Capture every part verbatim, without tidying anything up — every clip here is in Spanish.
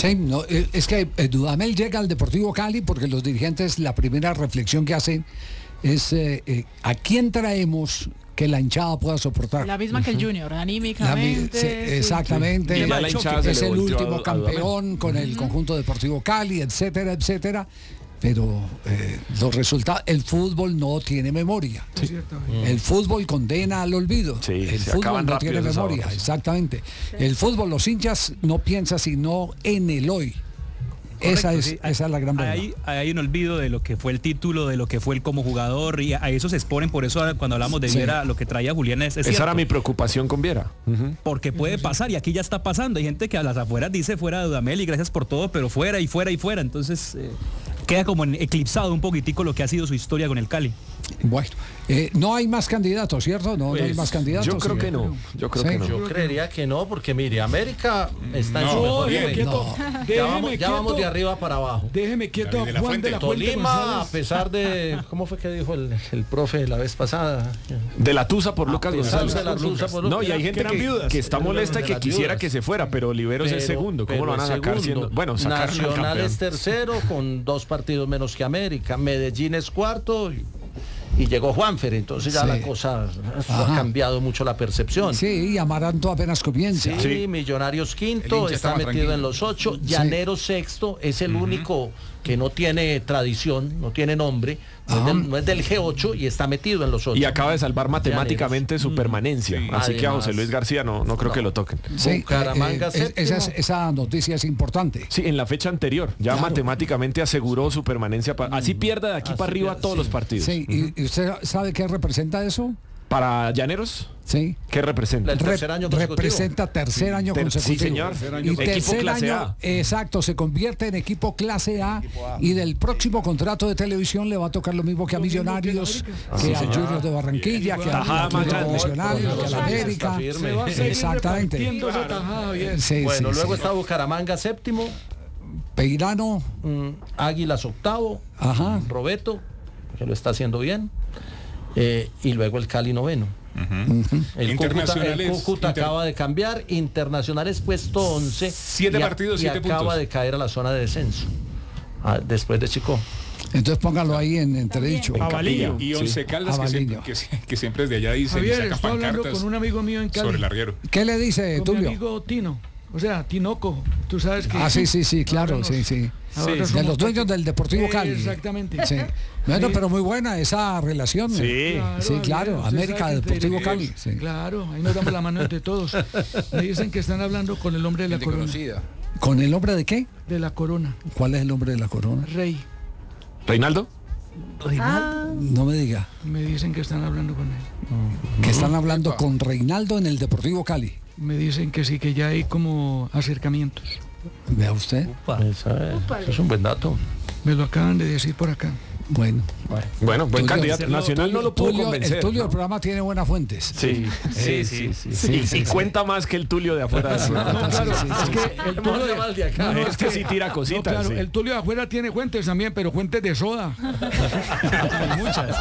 Sí, no, es que Dudamel llega al Deportivo Cali porque los dirigentes, la primera reflexión que hacen es eh, eh, ¿a quién traemos que la hinchada pueda soportar? La misma que el Junior, anímicamente. Sí, exactamente. Sí. La hinchada es se el le último a, campeón a con el conjunto Deportivo Cali, etcétera, etcétera. Pero eh, los resultados, el fútbol no tiene memoria. Sí. El fútbol condena al olvido. Sí, el fútbol no tiene memoria, exactamente. Sí. El fútbol, los hinchas no piensan sino en el hoy. Correcto, esa es, sí. esa es la gran verdad. Hay, hay un olvido de lo que fue el título, de lo que fue el como jugador, y a eso se exponen. Por eso cuando hablamos de Viera, sí. lo que traía Julián es, es Esa cierto. era mi preocupación con Viera. Uh-huh. Porque puede pasar, y aquí ya está pasando. Hay gente que a las afueras dice fuera de Dudamel y gracias por todo, pero fuera y fuera y fuera. Entonces eh, queda como en, eclipsado un poquitico lo que ha sido su historia con el Cali. Bueno, eh, no hay más candidatos, ¿cierto? No, pues, no hay más candidatos. Yo creo sí, que no. Yo creo ¿sí? que no. Yo creería que no, porque mire, América está no, en su mejor nivel. No. Ya, vamos, ya vamos de arriba para abajo. Déjeme quieto a Juan de la Fuente Tolima, a pesar de, ¿cómo fue que dijo el, el profe la vez pasada? De la Tusa por Lucas González. De la Tusa por Lucas. No, y hay gente que, que, que está molesta y que quisiera que se fuera, pero Oliveros pero, es segundo. ¿Cómo lo van a sacar siendo? Bueno, sacar Nacional es tercero con dos partidos menos que América. Medellín es cuarto. Y, y llegó Juanfer, entonces ya sí. la cosa ha cambiado mucho la percepción. Sí, y Amaranto apenas comienza. Sí, sí. Millonarios quinto, está metido tranquilo. en los ocho, Llaneros sí. sexto, es el uh-huh. único que no tiene tradición, no tiene nombre, no es, del, no es del G ocho y está metido en los ocho. Y acaba de salvar matemáticamente Llaneros. su permanencia, sí. así Además, que a José Luis García no, no creo no. que lo toquen. Sí, Bucaramanga eh, eh, esa, esa noticia es importante. Sí, en la fecha anterior, ya claro. matemáticamente aseguró su permanencia, pa, así pierda de aquí así para arriba pierde, todos sí. los partidos. Sí, uh-huh. ¿y usted sabe qué representa eso? ¿Para Llaneros? Sí. ¿Qué representa? El tercer año consecutivo. Representa tercer año Ter consecutivo. Sí, señor. Y equipo tercer clase año, A. Exacto, se convierte en equipo clase A, A y del próximo contrato de televisión le va a tocar lo mismo que a Millonarios, que, que sí, a Junior de Barranquilla, que a, a, a Nacional, que a la América. Exactamente. Sí, bueno, sí, luego sí. está Bucaramanga séptimo. Peirano. Mm, Águilas octavo. Ajá. Roberto, que lo está haciendo bien. Eh, y luego el Cali noveno. Uh-huh. Uh-huh. El Cúcuta, el Cúcuta inter... acaba de cambiar. Internacionales puesto once. Siete y a, partidos, y siete acaba puntos. de caer a la zona de descenso. Ah, después de Chico. Entonces póngalo ahí en entredicho. Avaliño. Y Once sí. Caldas, que siempre, que, que siempre es de allá dicen. Javier, estoy hablando con un amigo mío en Cali. Sobre el arriero. ¿Qué le dice con Tulio? Mi amigo Tino. O sea, Tinoco, tú sabes que... Ah, sí, sí, sí, claro, nos, sí, sí. sí de los dueños del Deportivo Cali. Exactamente. Sí. Bueno, sí. pero muy buena esa relación. Sí, claro, sí, claro. América, Deportivo Cali. Sí. Claro, ahí nos damos la mano entre todos. Me dicen que están hablando con el hombre de la de corona. Conocida. ¿Con el hombre de qué? De la corona. ¿Cuál es el hombre de la corona? Rey. ¿Reinaldo? Reinaldo. Ah. No me diga. Me dicen que están hablando con él. Que están hablando Opa. con Reinaldo en el Deportivo Cali. Me dicen que sí, que ya hay como acercamientos. ¿Vea usted? Upa, esa es, eso es un buen dato. Me lo acaban de decir por acá. Bueno, bueno, bueno buen Tulio, candidato nacional Tulio, no lo pudo Tulio, convencer. El Tulio ¿no? del programa tiene buenas fuentes. Sí, sí, sí, sí. sí, sí, y, sí, y sí. cuenta más que el Tulio de afuera. No, claro, sí, sí, es que el Tulio de, de acá. No, no, es que sí tira cositas. No, claro, sí. el Tulio de afuera tiene fuentes también, pero fuentes de soda. Muchas.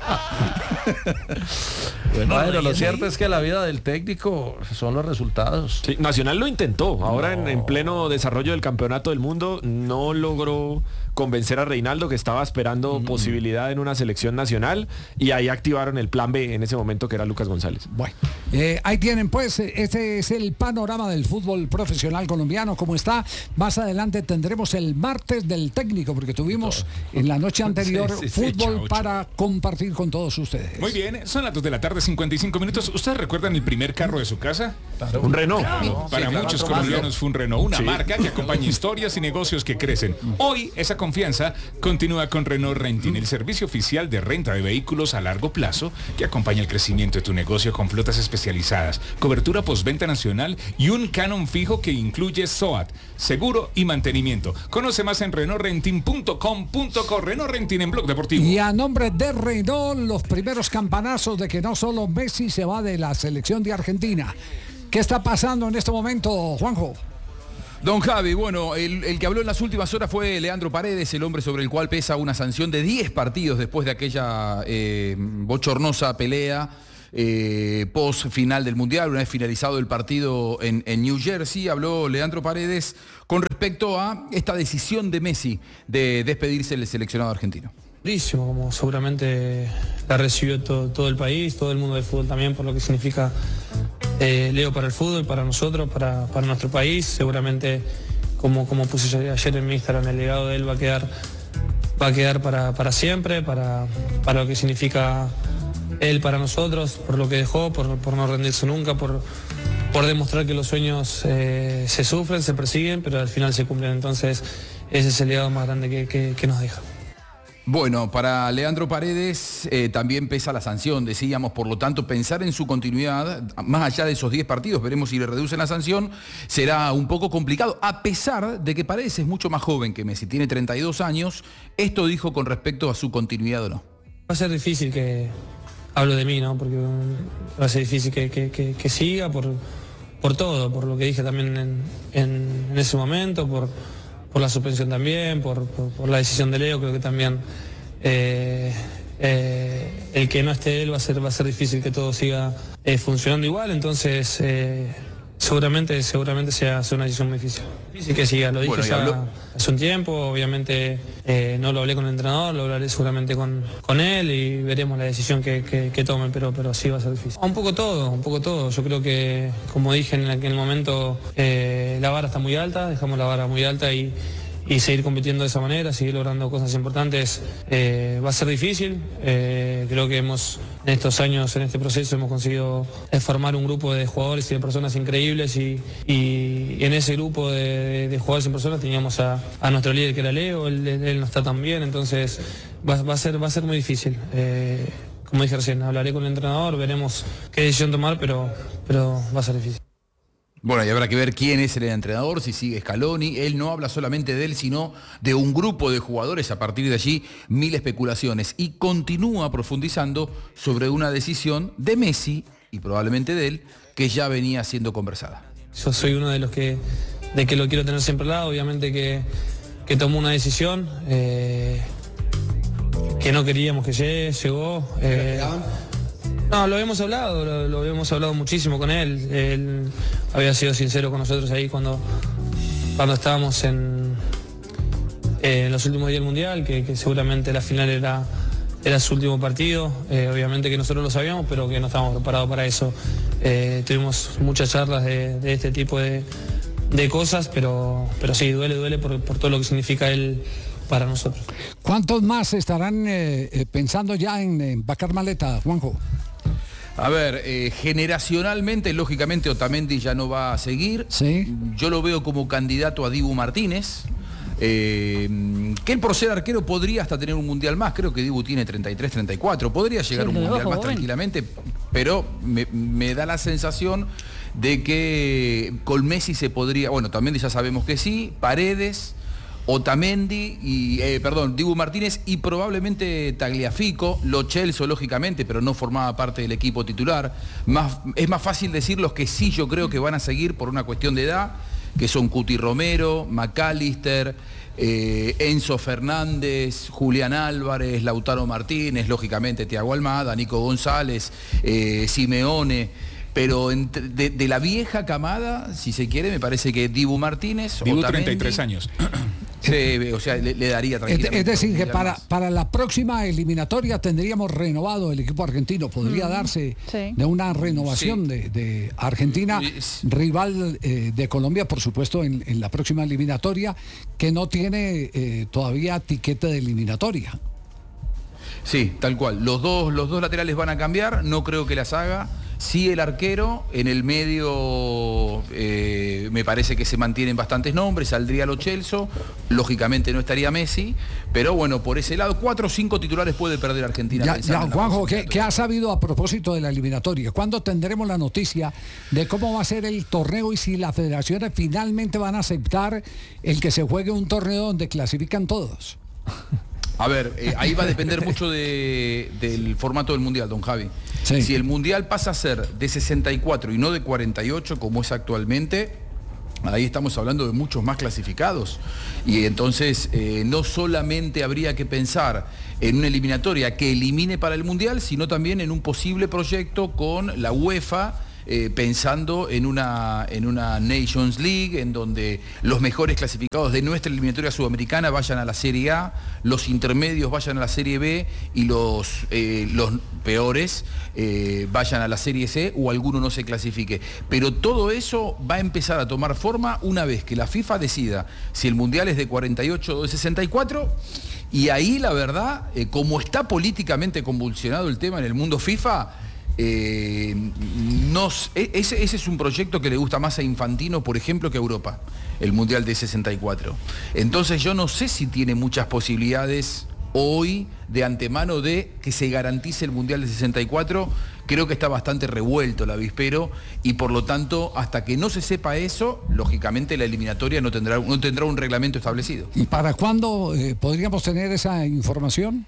Bueno, bueno, lo cierto es que la vida del técnico son los resultados. Sí, Nacional lo intentó. Ahora no. en, en pleno desarrollo del campeonato del mundo no logró convencer a Reinaldo, que estaba esperando mm. posibilidad en una selección nacional, y ahí activaron el plan B en ese momento, que era Lucas González. Bueno, eh, ahí tienen pues, este es el panorama del fútbol profesional colombiano, como está. Más adelante tendremos el martes del técnico, porque tuvimos en la noche anterior sí, sí, sí, fútbol chao, para chao. compartir con todos ustedes. Muy bien, son las dos de la tarde, cincuenta y cinco minutos. ¿Ustedes recuerdan el primer carro de su casa? Claro. Un Renault. Claro. Para sí, muchos claro, colombianos fue un Renault, una sí. marca que acompaña historias y negocios que crecen. Hoy esa confianza continúa con Renault Renting, el servicio oficial de renta de vehículos a largo plazo que acompaña el crecimiento de tu negocio con flotas especializadas, cobertura postventa nacional y un canon fijo que incluye S O A T, seguro y mantenimiento. Conoce más en renault renting punto com punto co. Renault Renting en Blog Deportivo. Y a nombre de Renault, los primeros campanazos de que no solo Messi se va de la selección de Argentina. ¿Qué está pasando en este momento, Juanjo? Don Javi, bueno, el, el que habló en las últimas horas fue Leandro Paredes, el hombre sobre el cual pesa una sanción de diez partidos después de aquella eh, bochornosa pelea eh, post final del Mundial, una vez finalizado el partido en, en New Jersey, habló Leandro Paredes con respecto a esta decisión de Messi de despedirse del seleccionado argentino. Como seguramente la recibió todo, todo el país, todo el mundo del fútbol también, por lo que significa eh, Leo para el fútbol, para nosotros, para, para nuestro país. Seguramente, como, como puse ayer en mi Instagram, el legado de él va a quedar, va a quedar para, para siempre, para, para lo que significa él para nosotros, por lo que dejó, por, por no rendirse nunca, por, por demostrar que los sueños eh, se sufren, se persiguen, pero al final se cumplen. Entonces, ese es el legado más grande que, que, que nos deja. Bueno, para Leandro Paredes eh, también pesa la sanción, decíamos, por lo tanto pensar en su continuidad, más allá de esos diez partidos, veremos si le reducen la sanción, será un poco complicado, a pesar de que Paredes es mucho más joven que Messi, tiene treinta y dos años, esto dijo con respecto a su continuidad o no. Va a ser difícil que, hablo de mí, ¿no? Porque va a ser difícil que, que, que, que siga por, por todo, por lo que dije también en, en, en ese momento, por... por la suspensión también, por, por, por la decisión de Leo, creo que también eh, eh, el que no esté él va a ser, va a ser difícil que todo siga eh, funcionando igual, entonces eh, seguramente, seguramente sea, sea una decisión muy difícil. Difícil que siga, lo dije bueno, ya habló... hace un tiempo, obviamente eh, no lo hablé con el entrenador, lo hablaré seguramente con, con él y veremos la decisión que, que, que tomen, pero, pero sí va a ser difícil. Un poco todo, un poco todo, yo creo que, como dije en aquel momento, eh, la vara está muy alta, dejamos la vara muy alta y, y seguir compitiendo de esa manera, seguir logrando cosas importantes, eh, va a ser difícil. Eh, creo que hemos, en estos años, en este proceso, hemos conseguido formar un grupo de jugadores y de personas increíbles y, y, y en ese grupo de, de jugadores y personas teníamos a, a nuestro líder que era Leo, él, él no está tan bien, entonces va, va, a, ser, va a ser muy difícil. Eh, como dije recién, hablaré con el entrenador, veremos qué decisión tomar, pero, pero va a ser difícil. Bueno, y habrá que ver quién es el entrenador, si sigue Scaloni. Él no habla solamente de él, sino de un grupo de jugadores. A partir de allí, mil especulaciones. Y continúa profundizando sobre una decisión de Messi, y probablemente de él, que ya venía siendo conversada. Yo soy uno de los que, de que lo quiero tener siempre al lado. Obviamente que, que tomó una decisión eh, que no queríamos que llegue, llegó. Eh, No, lo habíamos hablado, lo, lo habíamos hablado muchísimo con él. Él había sido sincero con nosotros ahí cuando, cuando estábamos en, eh, en los últimos días del Mundial, que, que seguramente la final era, era su último partido. Eh, obviamente que nosotros lo sabíamos, pero que no estábamos preparados para eso. Eh, tuvimos muchas charlas de, de este tipo de, de cosas, pero, pero sí, duele, duele por, por todo lo que significa él para nosotros. ¿Cuántos más estarán eh, pensando ya en, en vacar maleta, Juanjo? A ver, eh, generacionalmente, lógicamente, Otamendi ya no va a seguir. ¿Sí? Yo lo veo como candidato a Dibu Martínez. Eh, que él por ser arquero podría hasta tener un mundial más. Creo que Dibu tiene treinta y tres, treinta y cuatro. Podría llegar a un mundial más tranquilamente. Pero me, me da la sensación de que con Messi se podría... Bueno, Otamendi ya sabemos que sí. Paredes... Otamendi y, eh, perdón, Dibu Martínez y probablemente Tagliafico, Lo Celso lógicamente, pero no formaba parte del equipo titular. Más, es más fácil decir los que sí yo creo que van a seguir por una cuestión de edad, que son Cuti Romero, McAllister, eh, Enzo Fernández, Julián Álvarez, Lautaro Martínez, lógicamente Thiago Almada, Nico González, eh, Simeone. Pero entre, de, de la vieja camada, si se quiere, me parece que Dibu Martínez... Dibu, treinta y tres años. Sí, o sea, le, le daría tranquilamente. Es, es decir, que para, para la próxima eliminatoria tendríamos renovado el equipo argentino. Podría mm, darse sí. de una renovación sí. de, de Argentina, rival eh, de Colombia, por supuesto, en, en la próxima eliminatoria, que no tiene eh, todavía tiquete de eliminatoria. Sí, tal cual. Los dos, los dos laterales van a cambiar, no creo que las haga. Sí, el arquero, en el medio eh, me parece que se mantienen bastantes nombres, saldría Lo Celso, lógicamente no estaría Messi, pero bueno, por ese lado, cuatro o cinco titulares puede perder Argentina. Ya, ya Juanjo, ¿qué, ¿qué ha sabido a propósito de la eliminatoria? ¿Cuándo tendremos la noticia de cómo va a ser el torneo y si las federaciones finalmente van a aceptar el que se juegue un torneo donde clasifican todos? A ver, eh, ahí va a depender mucho de, del formato del Mundial, don Javi. Sí. Si el Mundial pasa a ser de sesenta y cuatro y no de cuarenta y ocho, como es actualmente, Ahí estamos hablando de muchos más clasificados y entonces eh, no solamente habría que pensar en una eliminatoria que elimine para el Mundial, sino también en un posible proyecto con la UEFA, eh, pensando en una, en una Nations League, en donde los mejores clasificados de nuestra eliminatoria sudamericana vayan a la Serie A, los intermedios vayan a la Serie B y los, eh, los peores eh, vayan a la Serie C o alguno no se clasifique. Pero todo eso va a empezar a tomar forma una vez que la FIFA decida si el Mundial es de cuarenta y ocho o de sesenta y cuatro. Y ahí la verdad, eh, como está políticamente convulsionado el tema en el mundo FIFA, eh, nos, ese, ese es un proyecto que le gusta más a Infantino, por ejemplo, que a Europa, el Mundial de sesenta y cuatro. Entonces yo no sé si tiene muchas posibilidades hoy de antemano de que se garantice el Mundial de sesenta y cuatro. Creo que está bastante revuelto el avispero y por lo tanto, hasta que no se sepa eso, lógicamente la eliminatoria no tendrá, no tendrá un reglamento establecido. ¿Y para cuándo eh, podríamos tener esa información?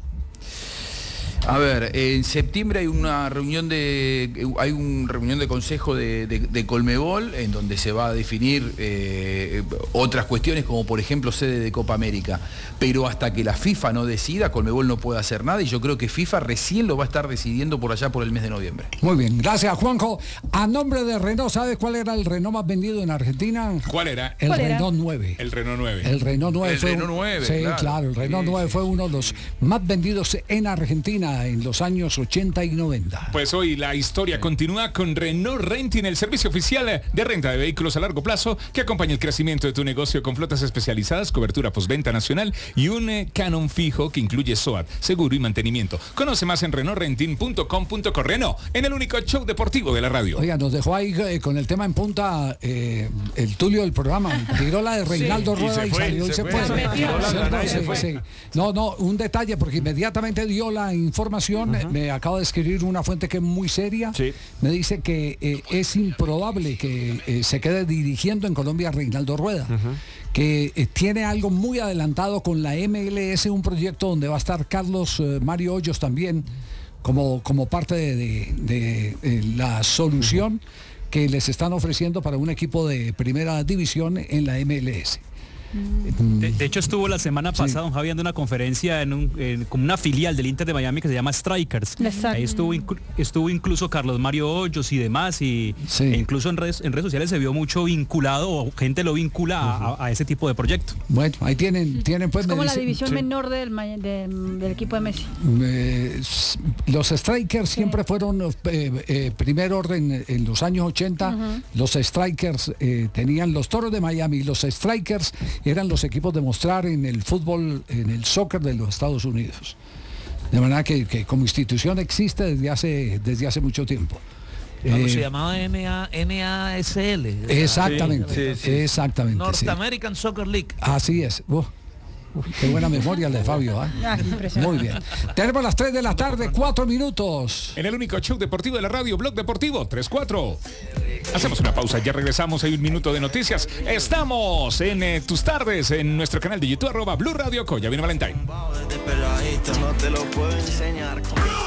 A ver, en septiembre hay una reunión de hay una reunión de consejo de, de, de Colmebol en donde se va a definir eh, otras cuestiones como por ejemplo sede de Copa América, pero hasta que la FIFA no decida, Colmebol no puede hacer nada y yo creo que FIFA recién lo va a estar decidiendo por allá por el mes de noviembre. Muy bien, gracias Juanjo. A nombre de Renault, ¿sabes cuál era el Renault más vendido en Argentina? ¿Cuál era? El ¿Cuál Renault era? nueve. El Renault nueve. El Renault nueve. El fue Renault un, nueve, sí, claro. claro, el Renault Sí, nueve sí. fue uno de los más vendidos en Argentina en los años ochenta y noventa. Pues hoy la historia continúa con Renault Renting, el servicio oficial de renta de vehículos a largo plazo que acompaña el crecimiento de tu negocio con flotas especializadas, cobertura postventa nacional y un eh, canon fijo que incluye S O A T, seguro y mantenimiento. Conoce más en renault renting punto com punto co. Renault, en el único show deportivo de la radio. Oiga, nos dejó ahí eh, con el tema en punta eh, el Tulio del programa. Tiró la de Reinaldo Sí, Rueda y, y se fue, salió y se se fue. fue. Se metió. Sí, Se fue. sí. No, no, un detalle, porque inmediatamente dio la información, uh-huh. Me acaba de escribir una fuente que es muy seria, sí. Me dice que eh, es improbable que eh, se quede dirigiendo en Colombia Reinaldo Rueda, uh-huh. que eh, tiene algo muy adelantado con la M L S, un proyecto donde va a estar Carlos eh, Mario Hoyos también como, como parte de, de, de, de la solución uh-huh. que les están ofreciendo para un equipo de primera división en la M L S. De, de hecho estuvo la semana pasada, sí. don Javi, dando una conferencia en, un, en como una filial del Inter de Miami que se llama Strikers. Exacto. Ahí estuvo, inclu, estuvo incluso Carlos Mario Hoyos y demás y sí. e incluso en redes, en redes sociales se vio mucho vinculado o gente lo vincula uh-huh. a, a ese tipo de proyecto. Bueno, ahí tienen, tienen pues... Es como dice, la división sí. menor del, del, del equipo de Messi. Eh, los Strikers sí. siempre fueron eh, eh, primer orden en los años ochenta. Uh-huh. Los Strikers eh, tenían los Toros de Miami, los Strikers eran los equipos de mostrar en el fútbol, en el soccer de los Estados Unidos. De manera que, que como institución existe desde hace, desde hace mucho tiempo. Eh, se llamaba N A S L. Exactamente, sí, sí, sí. exactamente. North sí. American Soccer League. Así es. Uh. Uy, qué buena memoria la de Fabio, ¿eh? Ah, muy bien. Tenemos las tres de la tarde, cuatro minutos. En el único show deportivo de la radio, Blog Deportivo, tres cuatro. Hacemos una pausa, ya regresamos, hay un minuto de noticias. Estamos en eh, tus tardes, en nuestro canal de YouTube, arroba Blue Radio Co. Ya viene Valentín. No te lo puedo enseñar.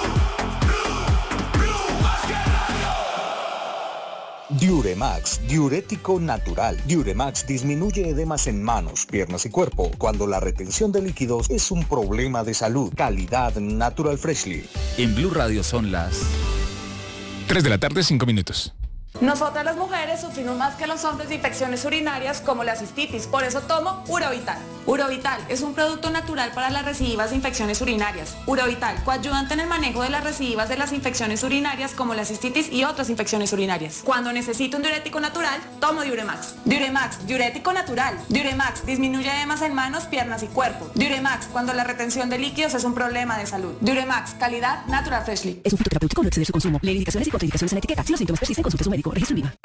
Diuremax, diurético natural. Diuremax disminuye edemas en manos, piernas y cuerpo cuando la retención de líquidos es un problema de salud. Calidad Natural Freshly. En Blue Radio son las tres de la tarde, cinco minutos. Nosotras las mujeres sufrimos más que los hombres de infecciones urinarias como la cistitis, por eso tomo Urovital. Urovital es un producto natural para las recidivas de infecciones urinarias. Urovital, coayudante en el manejo de las recidivas de las infecciones urinarias como la cistitis y otras infecciones urinarias. Cuando necesito un diurético natural, tomo Diuremax. Diuremax, diurético natural. Diuremax disminuye edemas en manos, piernas y cuerpo. Diuremax, cuando la retención de líquidos es un problema de salud. Diuremax, calidad Natural Freshly. Es un fitoterapéutico, no exceder su consumo. Lee indicaciones y contraindicaciones en la etiqueta. Si los síntomas persisten, consulte a su médico. Registro IVA.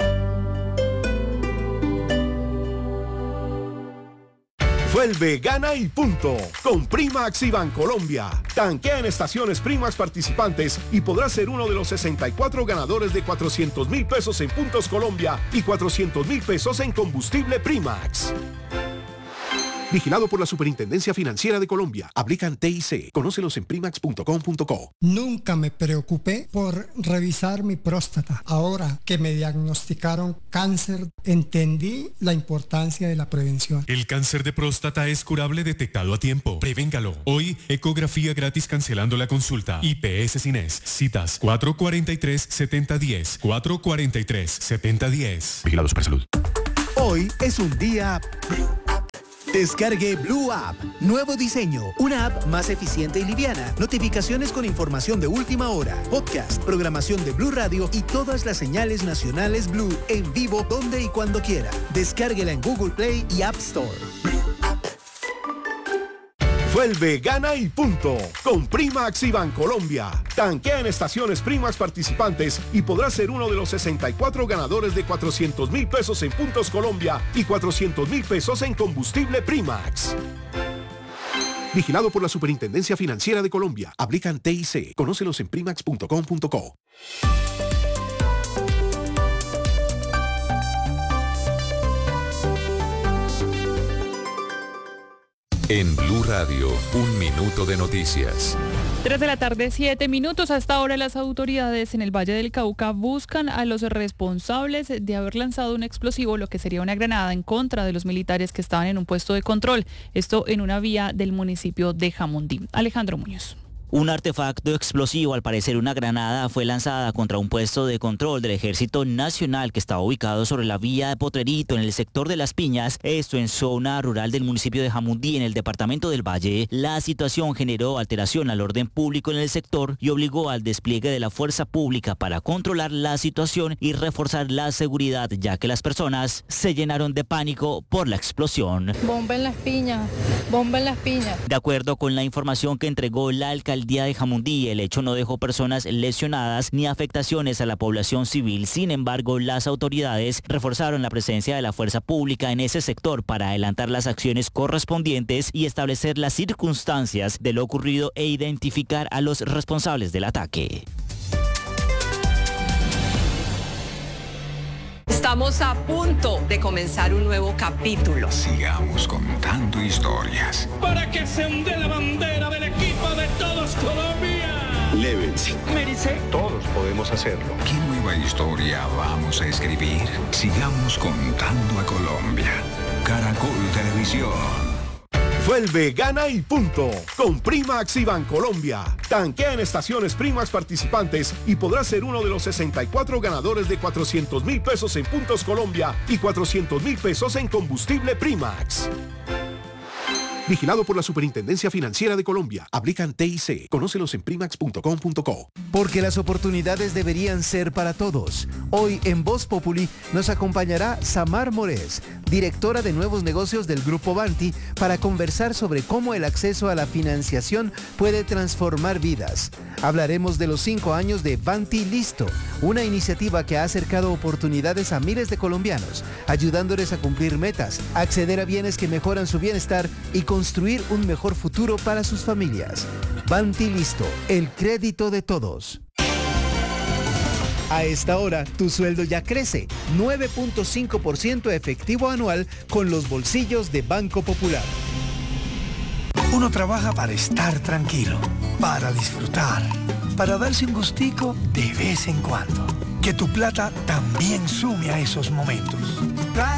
Vuelve, gana y punto con Primax y Bancolombia. Tanquea en estaciones Primax participantes y podrás ser uno de los sesenta y cuatro ganadores de cuatrocientos mil pesos en Puntos Colombia y cuatrocientos mil pesos en combustible Primax. Vigilado por la Superintendencia Financiera de Colombia. Aplican T I C. Conócelos en primax punto com punto co. Nunca me preocupé por revisar mi próstata. Ahora que me diagnosticaron cáncer, entendí la importancia de la prevención. El cáncer de próstata es curable detectado a tiempo. Prevéngalo. Hoy, ecografía gratis cancelando la consulta. I P S Cines. Citas cuatro cuarenta y tres, setenta diez. cuatro cuarenta y tres, setenta diez. Vigilado Supersalud. Hoy es un día... Descargue Blue App. Nuevo diseño. Una app más eficiente y liviana. Notificaciones con información de última hora. Podcast, programación de Blue Radio y todas las señales nacionales Blue en vivo donde y cuando quiera. Descárguela en Google Play y App Store. Vuelve, gana y punto. Con Primax y Bancolombia. Tanquea en estaciones Primax participantes y podrás ser uno de los sesenta y cuatro ganadores de cuatrocientos mil pesos en Puntos Colombia y cuatrocientos mil pesos en combustible Primax. Vigilado por la Superintendencia Financiera de Colombia. Aplican T I C. Conócelos en primax punto com punto co. En Blue Radio, un minuto de noticias. Tres de la tarde, siete minutos. Hasta ahora las autoridades en el Valle del Cauca buscan a los responsables de haber lanzado un explosivo, lo que sería una granada, en contra de los militares que estaban en un puesto de control. Esto en una vía del municipio de Jamundí. Alejandro Muñoz. Un artefacto explosivo, al parecer una granada, fue lanzada contra un puesto de control del Ejército Nacional que estaba ubicado sobre la vía de Potrerito en el sector de Las Piñas, esto en zona rural del municipio de Jamundí en el departamento del Valle. La situación generó alteración al orden público en el sector y obligó al despliegue de la fuerza pública para controlar la situación y reforzar la seguridad, ya que las personas se llenaron de pánico por la explosión. Bomba en Las Piñas, bomba en Las Piñas. De acuerdo con la información que entregó la alcaldía Día de Jamundí, el hecho no dejó personas lesionadas ni afectaciones a la población civil. Sin embargo, las autoridades reforzaron la presencia de la fuerza pública en ese sector para adelantar las acciones correspondientes y establecer las circunstancias de lo ocurrido e identificar a los responsables del ataque. Estamos a punto de comenzar un nuevo capítulo. Sigamos contando historias. Para que se hunde la bandera del equipo de todos Colombia. Lévense. Mérice. Todos podemos hacerlo. ¿Qué nueva historia vamos a escribir? Sigamos contando a Colombia. Caracol Televisión. Vuelve, gana y punto. Con Primax y Bancolombia. Tanquea en estaciones Primax participantes y podrás ser uno de los sesenta y cuatro ganadores de cuatrocientos mil pesos en Puntos Colombia y cuatrocientos mil pesos en combustible Primax. Vigilado por la Superintendencia Financiera de Colombia. Aplican T I C. Conócelos en primax punto com punto co. Porque las oportunidades deberían ser para todos. Hoy en Voz Populi nos acompañará Samar Morés, directora de nuevos negocios del Grupo Banti, para conversar sobre cómo el acceso a la financiación puede transformar vidas. Hablaremos de los cinco años de Banti Listo, una iniciativa que ha acercado oportunidades a miles de colombianos, ayudándoles a cumplir metas, acceder a bienes que mejoran su bienestar y construir un mejor futuro para sus familias. Banti Listo, el crédito de todos. A esta hora, tu sueldo ya crece, nueve punto cinco por ciento efectivo anual con los bolsillos de Banco Popular. Uno trabaja para estar tranquilo, para disfrutar, para darse un gustico de vez en cuando. Que tu plata también sume a esos momentos. Trae